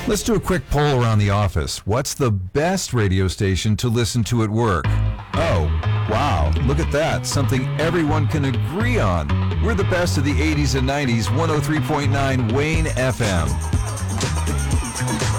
Let's do a quick poll around the office. What's the best radio station to listen to at work? Oh, wow, look at that. Something everyone can agree on. We're the best of the 80s and 90s, 103.9 Wayne FM.